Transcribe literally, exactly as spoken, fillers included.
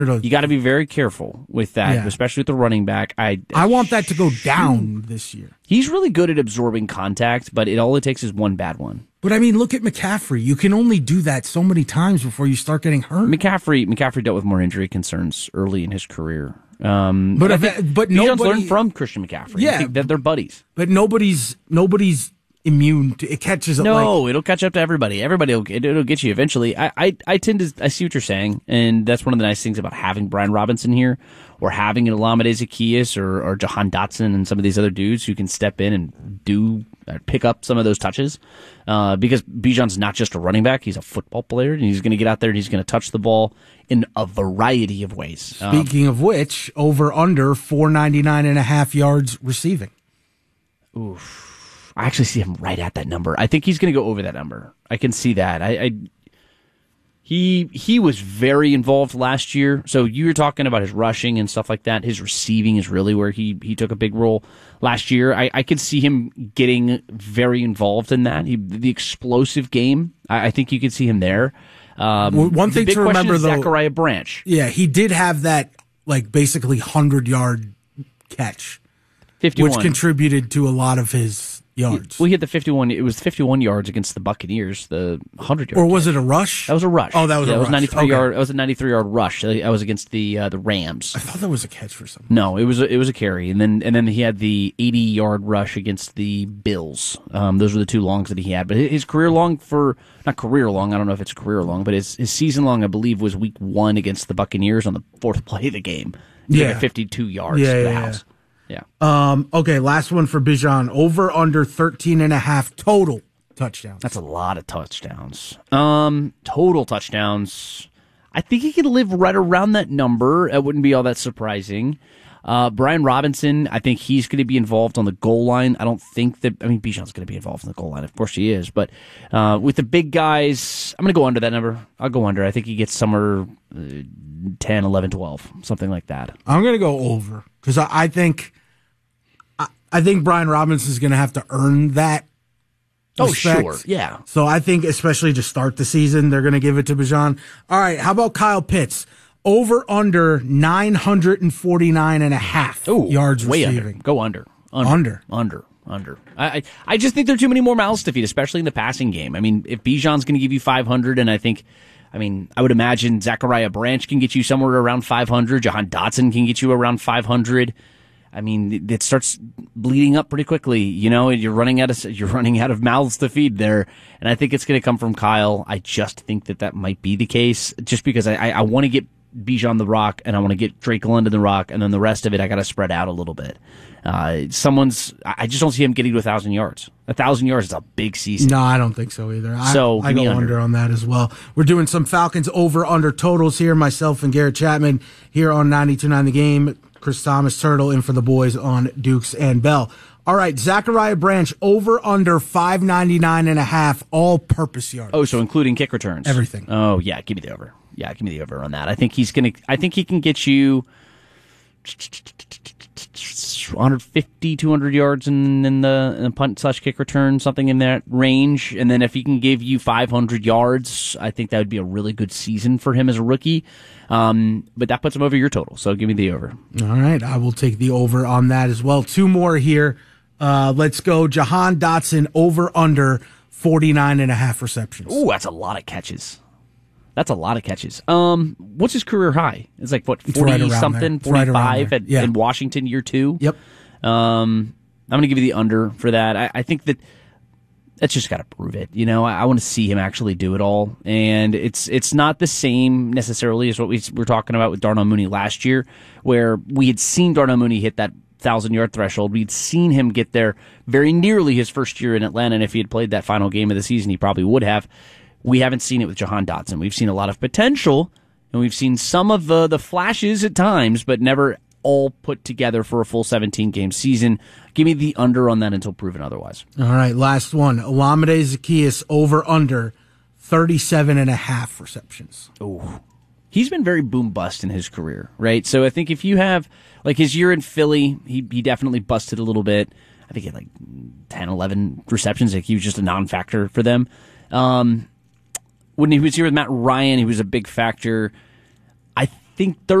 You got to be very careful with that, yeah. especially with the running back. I I want that to go down this year. He's really good at absorbing contact, but it all it takes is one bad one. But I mean, look at McCaffrey. You can only do that so many times before you start getting hurt. McCaffrey McCaffrey dealt with more injury concerns early in his career. Um, but if it, but Bijan's nobody learned from Christian McCaffrey. Yeah, I think that they're buddies. But nobody's nobody's. immune to it. Catches it. No, like, it'll catch up to everybody. Everybody will it, it'll get you eventually. I, I I tend to I see what you're saying, and that's one of the nice things about having Brian Robinson here, or having an Olamide Zaccheaus or or Jahan Dotson and some of these other dudes who can step in and do uh, pick up some of those touches. Uh, because Bijan's not just a running back; he's a football player, and he's going to get out there and he's going to touch the ball in a variety of ways. Speaking um, of which, over under four ninety nine and a half yards receiving. Oof. I actually see him right at that number. I think he's going to go over that number. I can see that. I, I he he was very involved last year. So you were talking about his rushing and stuff like that. His receiving is really where he, he took a big role last year. I, I could see him getting very involved in that. He, the explosive game, I, I think you could see him there. Um, well, one thing the big to remember, is though, Zachariah Branch. Yeah, he did have that like basically hundred yard catch, fifty-one, which contributed to a lot of his yards. We hit the fifty-one. It was fifty-one yards against the Buccaneers. The hundred yard. Or was catch. it a rush? That was a rush. Oh, that was yeah, a it was rush. ninety-three okay. yard. That was a ninety-three yard rush. I was against the uh, the Rams. I thought that was a catch for some. No, it was a, it was a carry, and then and then he had the eighty yard rush against the Bills. Um, those were the two longs that he had. But his career long for not career long. I don't know if it's career long, but his his season long, I believe, was week one against the Buccaneers on the fourth play of the game. He yeah, got fifty-two yards yeah, to the yeah, house. Yeah. Yeah. Um, okay, last one for Bijan. Over under thirteen and a half total touchdowns. That's a lot of touchdowns. Um, total touchdowns. I think he could live right around that number. It wouldn't be all that surprising. Uh, Brian Robinson, I think he's going to be involved on the goal line. I don't think that, I mean, Bijan's going to be involved in the goal line. Of course he is. But uh, with the big guys, I'm going to go under that number. I'll go under. I think he gets somewhere uh, ten, eleven, twelve, something like that. I'm going to go over because I, I think. I think Brian Robinson's going to have to earn that respect. Oh, sure. Yeah. So I think, especially to start the season, they're going to give it to Bijan. All right. How about Kyle Pitts? Over under nine forty-nine and a half Ooh, yards way receiving. Under. Go under. Under. Under. Under. Under. I, I I just think there are too many more mouths to feed, especially in the passing game. I mean, if Bijan's going to give you five hundred, and I think, I mean, I would imagine Zachariah Branch can get you somewhere around five hundred. Jahan Dotson can get you around five hundred. I mean, it starts bleeding up pretty quickly. You know, you're running out of you're running out of mouths to feed there, and I think it's going to come from Kyle. I just think that that might be the case, just because I, I, I want to get Bijan the rock, and I want to get Drake London the rock, and then the rest of it I got to spread out a little bit. Uh, someone's, I just don't see him getting to a thousand yards. A thousand yards is a big season. No, I don't think so either. I, so I go under. under on that as well. We're doing some Falcons over under totals here. Myself and Garrett Chapman here on ninety-two point nine The Game. Chris Thomas Turtle in for the boys on Dukes and Bell. All right, Zachariah Branch over under five ninety-nine and a half all purpose yards. Oh, so including kick returns. Everything. Oh, yeah, give me the over. Yeah, give me the over on that. I think he's going to I think he can get you one fifty, two hundred yards in, in, the, in the punt slash kick return, something in that range. And then if he can give you five hundred yards, I think that would be a really good season for him as a rookie. Um, but that puts him over your total, so give me the over. All right, I will take the over on that as well. Two more here. Uh, let's go. Jahan Dotson over under forty-nine and a half receptions. Ooh, that's a lot of catches. That's a lot of catches. Um, what's his career high? It's like, what, forty-something, right forty-five right at, yeah. in Washington year two? Yep. Um, I'm going to give you the under for that. I, I think that that's just got to prove it. You know, I, I want to see him actually do it all. And it's it's not the same necessarily as what we were talking about with Darnell Mooney last year, where we had seen Darnell Mooney hit that thousand-yard threshold. We'd seen him get there very nearly his first year in Atlanta, and if he had played that final game of the season, he probably would have. We haven't seen it with Jahan Dotson. We've seen a lot of potential, and we've seen some of the, the flashes at times, but never all put together for a full seventeen-game season. Give me the under on that until proven otherwise. All right, last one. Olamide Zaccheaus over under thirty-seven and a half receptions. Ooh. He's been very boom-bust in his career, right? So I think if you have, like his year in Philly, he, he definitely busted a little bit. I think he had like ten, eleven receptions. Like he was just a non-factor for them. Um... When he was here with Matt Ryan, he was a big factor. I think